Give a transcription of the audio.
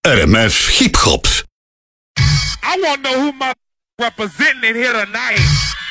RMF Hip Hop. I want to know who my representing here tonight.